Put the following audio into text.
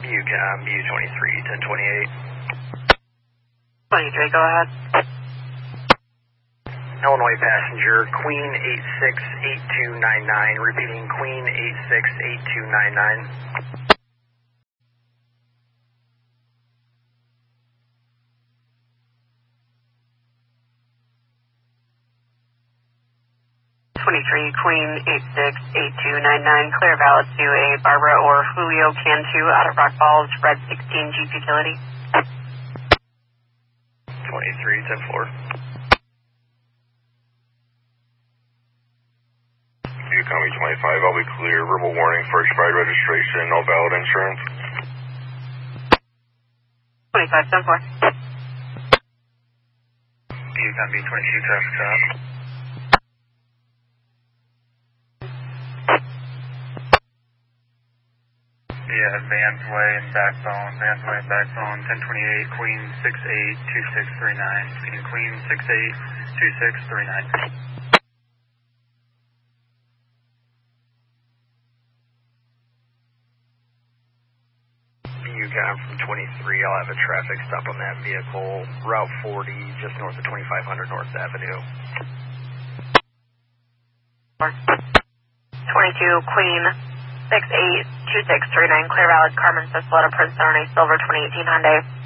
UCAM, U23, 1028. 23, go ahead. Illinois passenger, Queen 868299, repeating Queen 868299. 23, Queen 868299, clear valid to a Barbara or Julio Cantu out of Rock Falls, Red 16 Jeep Utility. 23, 10-4. Yukami 25, I'll be clear. Verbal warning for expired registration, no valid insurance. 25, 10-4. Yukami 22, traffic stop. Yeah, Vansway and backbone, 1028, Queen 682639, repeating Queen 682639. UCAM from 23, I'll have a traffic stop on that vehicle, Route 40, just north of 2500 North Avenue. 22, Queen 682639, clear valid, Carmen Cisletta, Prince on a silver 2018 Hyundai.